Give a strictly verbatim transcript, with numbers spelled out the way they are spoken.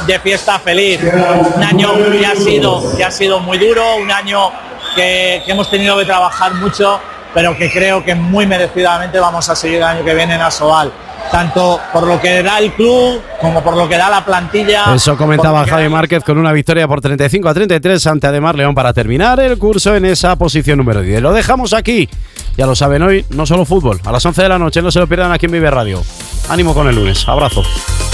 de fiesta feliz. Un año que ha sido, que ha sido muy duro, un año que, que hemos tenido que trabajar mucho, pero que creo que muy merecidamente vamos a seguir el año que viene en Asobal, tanto por lo que da el club como por lo que da la plantilla. Eso comentaba Javi Márquez con una victoria por treinta y cinco a treinta y tres ante Ademar León para terminar el curso en esa posición número diez. Lo dejamos aquí, ya lo saben, hoy no solo fútbol, a las once de la noche, no se lo pierdan aquí en Vive Radio. Ánimo con el lunes, abrazo.